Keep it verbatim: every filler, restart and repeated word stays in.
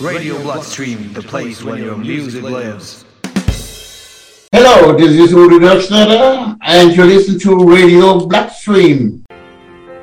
Radio Bloodstream, the place where your music lives. Hello, this is Uri Doksnada, and you listen to Radio Bloodstream.